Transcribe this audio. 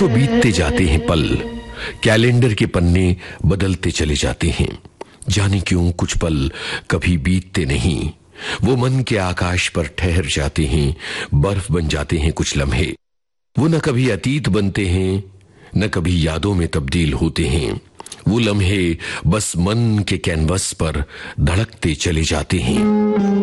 तो बीतते जाते हैं पल, कैलेंडर के पन्ने बदलते चले जाते हैं। जाने क्यों कुछ पल कभी बीतते नहीं, वो मन के आकाश पर ठहर जाते हैं, बर्फ बन जाते हैं कुछ लम्हे। वो न कभी अतीत बनते हैं, न कभी यादों में तब्दील होते हैं। वो लम्हे बस मन के कैनवस पर धड़कते चले जाते हैं।